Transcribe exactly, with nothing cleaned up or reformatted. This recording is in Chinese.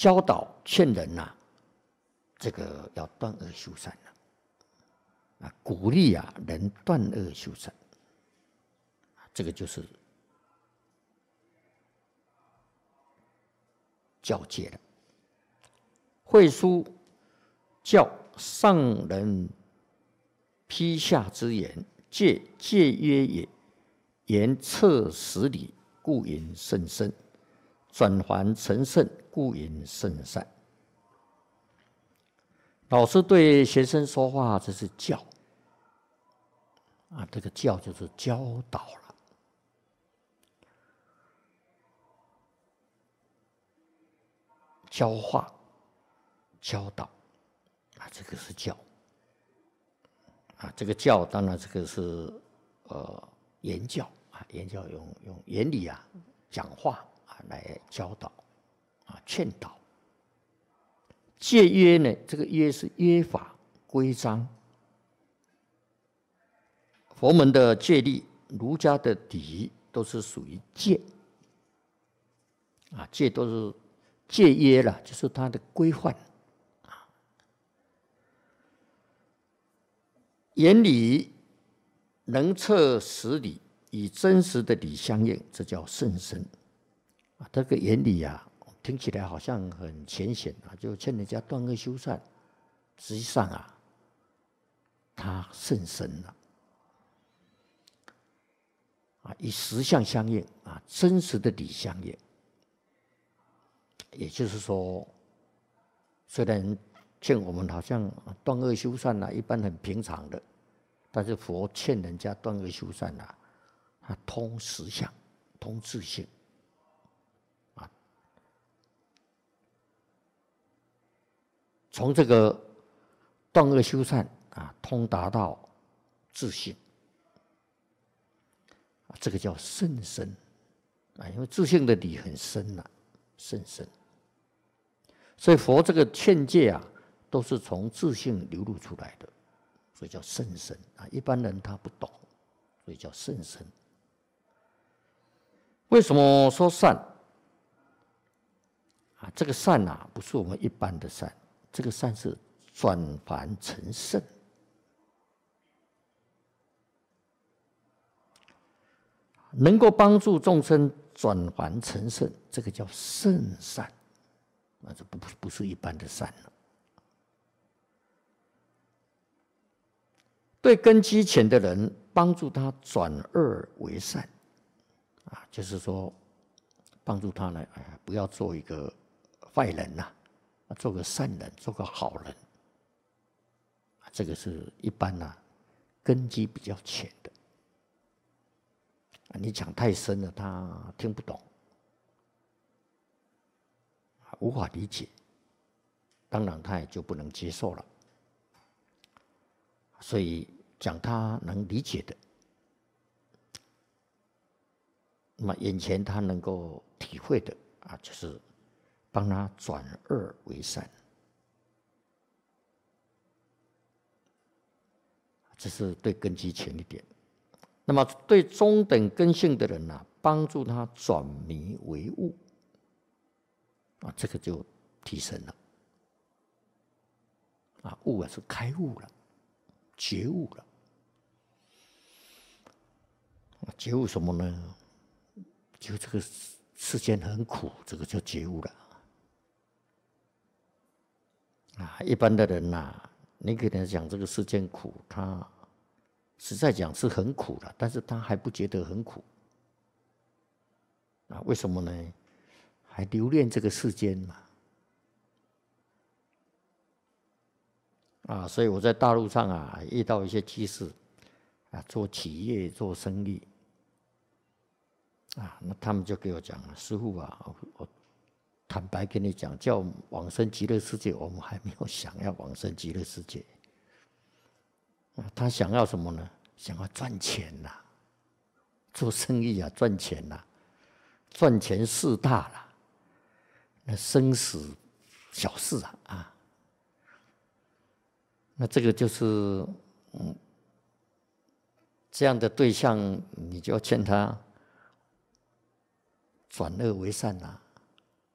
教导劝人呐、啊，这个要断恶修善啊，鼓励啊人断恶修善，这个就是教戒了。诲书教上人批下之言，戒戒约也，言彻实理，故云甚深；转还成圣，故云甚善。老师对学生说话，这是教啊，这个教就是教导了。教化、教导啊，这个是教啊。这个教当然这个是呃言教啊，言教用用言理啊讲话啊来教导啊劝导。戒约呢，这个约是约法规章。佛门的戒律、儒家的礼仪都是属于戒啊，戒都是戒约了，就是它的规范啊。言理能测实理，与真实的理相应，这叫甚深啊。这个言理啊，听起来好像很浅显啊，就劝人家断恶修善，实际上啊，它甚深了啊，与实相相应啊，真实的理相应。也就是说，虽然劝我们好像断恶修善啊，一般很平常的，但是佛劝人家断恶修善啊，它通实相，通自性啊。从这个断恶修善啊，通达到自性啊，这个叫甚深啊，因为自性的理很深呐、啊，甚深。所以佛这个劝诫啊，都是从自性流露出来的，所以叫甚深啊。一般人他不懂，所以叫甚深。为什么说善啊？这个善啊，不是我们一般的善，这个善是转凡成圣，能够帮助众生转凡成圣，这个叫圣善。那这不不是一般的善了。对根基浅的人，帮助他转恶为善，啊，就是说帮助他呢，哎，不要做一个坏人呐、啊，做个善人，做个好人。这个是一般呐、啊，根基比较浅的。啊，你讲太深了，他听不懂。无法理解，当然他也就不能接受了。所以讲他能理解的，那么眼前他能够体会的啊，就是帮他转恶为善，这是对根基浅一点。那么对中等根性的人呢、啊，帮助他转迷为悟。啊，这个就提升了啊，悟啊是开悟了，觉悟了。觉悟什么呢？就这个世间很苦，这个就觉悟了。啊，一般的人呐、啊，你给他讲这个世间苦，他实在讲是很苦了，但是他还不觉得很苦。啊，为什么呢？还留恋这个世间嘛？啊，所以我在大陆上啊，遇到一些居士啊，做企业、做生意啊，那他们就给我讲了，师父啊，我坦白跟你讲，叫往生极乐世界，我们还没有想要往生极乐世界。啊，他想要什么呢？想要赚钱呐、啊，做生意啊，赚钱呐、啊，赚钱事大了。那生死小事啊啊，那这个就是嗯，这样的对象，你就要劝他转恶为善啊，